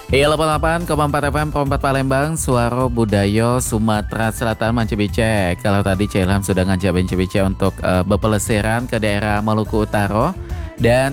Iya 88,4 FM Perempat Palembang, Suara Budaya Sumatera Selatan Mancibicek. Kalau tadi Cilham sudah ngajakin Cibice untuk berpelesiran ke daerah Maluku Utara dan